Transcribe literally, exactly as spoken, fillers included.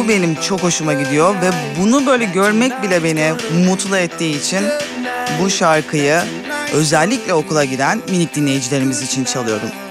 Bu benim çok hoşuma gidiyor ve bunu böyle görmek bile beni mutlu ettiği için bu şarkıyı özellikle okula giden minik dinleyicilerimiz için çalıyorum.